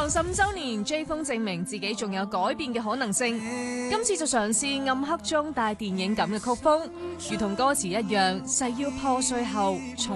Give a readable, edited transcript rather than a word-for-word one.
行15週年，J 風證明自己仲有改變嘅可能性。今次就嘗試暗黑中帶電影感嘅曲風，如同歌詞一樣，誓要破碎後重